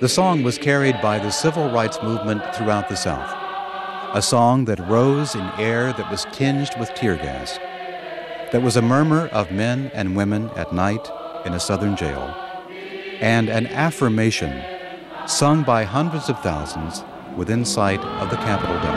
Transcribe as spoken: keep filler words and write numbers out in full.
The song was carried by the civil rights movement throughout the South, a song that rose in air that was tinged with tear gas, that was a murmur of men and women at night in a Southern jail, and an affirmation sung by hundreds of thousands within sight of the Capitol.